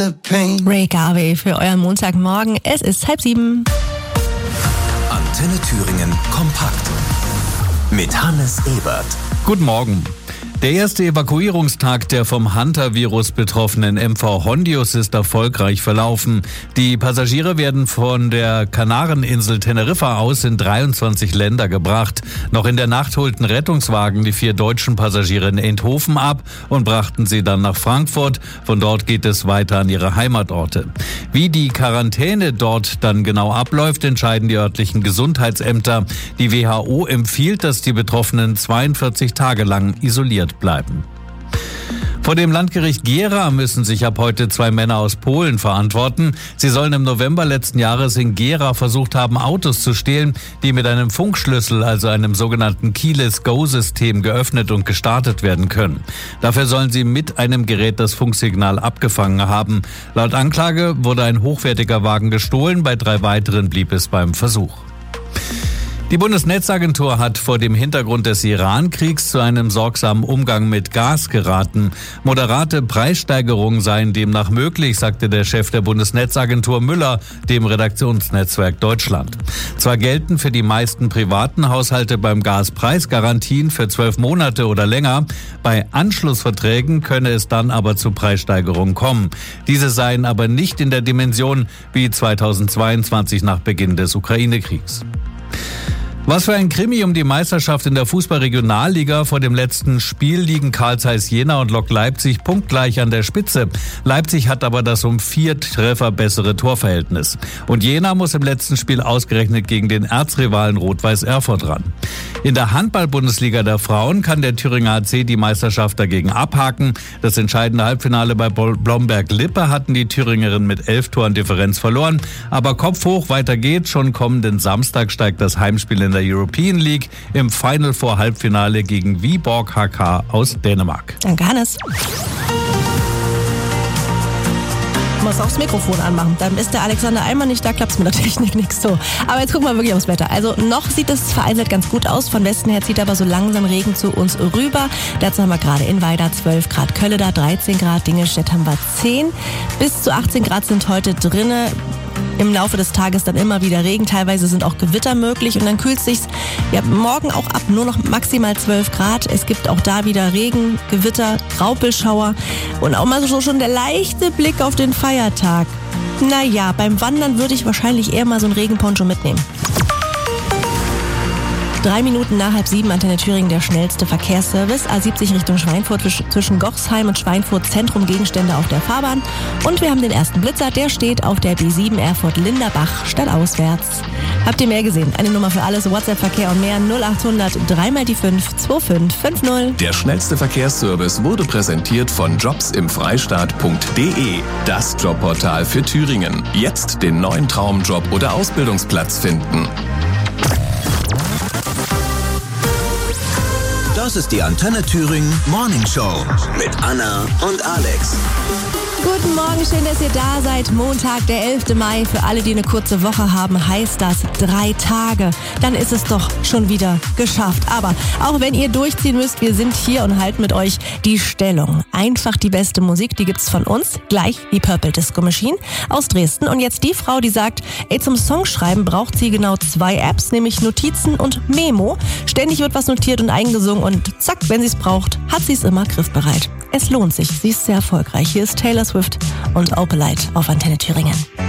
Ray Garvey für euren Montagmorgen. Es ist 6:30. Antenne Thüringen kompakt mit Hannes Ebert. Guten Morgen. Der erste Evakuierungstag der vom Hunter-Virus betroffenen MV Hondius ist erfolgreich verlaufen. Die Passagiere werden von der Kanareninsel Teneriffa aus in 23 Länder gebracht. Noch in der Nacht holten Rettungswagen die 4 deutschen Passagiere in Eindhoven ab und brachten sie dann nach Frankfurt. Von dort geht es weiter an ihre Heimatorte. Wie die Quarantäne dort dann genau abläuft, entscheiden die örtlichen Gesundheitsämter. Die WHO empfiehlt, dass die Betroffenen 42 Tage lang isoliert bleiben. Vor dem Landgericht Gera müssen sich ab heute 2 Männer aus Polen verantworten. Sie sollen im November letzten Jahres in Gera versucht haben, Autos zu stehlen, die mit einem Funkschlüssel, also einem sogenannten Keyless-Go-System, geöffnet und gestartet werden können. Dafür sollen sie mit einem Gerät das Funksignal abgefangen haben. Laut Anklage wurde ein hochwertiger Wagen gestohlen, bei 3 weiteren blieb es beim Versuch. Die Bundesnetzagentur hat vor dem Hintergrund des Iran-Kriegs zu einem sorgsamen Umgang mit Gas geraten. Moderate Preissteigerungen seien demnach möglich, sagte der Chef der Bundesnetzagentur Müller dem Redaktionsnetzwerk Deutschland. Zwar gelten für die meisten privaten Haushalte beim Gas Preisgarantien für 12 Monate oder länger, bei Anschlussverträgen könne es dann aber zu Preissteigerungen kommen. Diese seien aber nicht in der Dimension wie 2022 nach Beginn des Ukraine-Kriegs. Was für ein Krimi um die Meisterschaft in der Fußball-Regionalliga. Vor dem letzten Spiel liegen Carl Zeiss Jena und Lok Leipzig punktgleich an der Spitze. Leipzig hat aber das um 4 Treffer bessere Torverhältnis. Und Jena muss im letzten Spiel ausgerechnet gegen den Erzrivalen Rot-Weiß Erfurt ran. In der Handball-Bundesliga der Frauen kann der Thüringer AC die Meisterschaft dagegen abhaken. Das entscheidende Halbfinale bei Blomberg-Lippe hatten die Thüringerinnen mit 11 Toren Differenz verloren. Aber Kopf hoch, weiter geht's. Schon kommenden Samstag steigt das Heimspiel in der European League im Final Four Halbfinale gegen Viborg HK aus Dänemark. Danke, Hannes. Ich muss auch das Mikrofon anmachen. Dann ist der Alexander einmal nicht da, klappt es mit der Technik nicht so. Aber jetzt gucken wir wirklich aufs Wetter. Also noch sieht es vereinzelt ganz gut aus. Von Westen her zieht aber so langsam Regen zu uns rüber. Dazu haben wir gerade in Weida 12 Grad, Kölle da 13 Grad, Dingelstedt haben wir 10. Bis zu 18 Grad sind heute drinne. Im Laufe des Tages dann immer wieder Regen, teilweise sind auch Gewitter möglich und dann kühlt es sich morgen auch ab, nur noch maximal 12 Grad. Es gibt auch da wieder Regen, Gewitter, Graupelschauer und auch mal so schon der leichte Blick auf den Feiertag. Naja, beim Wandern würde ich wahrscheinlich eher mal so einen Regenponcho mitnehmen. 3 Minuten nach 6:30, Antenne Thüringen, der schnellste Verkehrsservice. A70 Richtung Schweinfurt, zwischen Gochsheim und Schweinfurt Zentrum, Gegenstände auf der Fahrbahn. Und wir haben den ersten Blitzer, der steht auf der B7 Erfurt-Linderbach, stadtauswärts. Habt ihr mehr gesehen? Eine Nummer für alles, WhatsApp-Verkehr und mehr, 0800 3x5 2550. Der schnellste Verkehrsservice wurde präsentiert von jobsimfreistaat.de. Das Jobportal für Thüringen. Jetzt den neuen Traumjob oder Ausbildungsplatz finden. Das ist die Antenne Thüringen Morning Show mit Anna und Alex. Guten Morgen, schön, dass ihr da seid. Montag, der 11. Mai. Für alle, die eine kurze Woche haben, heißt das 3 Tage. Dann ist es doch schon wieder geschafft. Aber auch wenn ihr durchziehen müsst, wir sind hier und halten mit euch die Stellung. Einfach die beste Musik, die gibt's von uns. Gleich die Purple Disco Machine aus Dresden. Und jetzt die Frau, die sagt, zum Songschreiben braucht sie genau 2 Apps, nämlich Notizen und Memo. Ständig wird was notiert und eingesungen und zack, wenn sie es braucht, hat sie es immer griffbereit. Es lohnt sich, sie ist sehr erfolgreich. Hier ist Taylor Swift und Opalite auf Antenne Thüringen.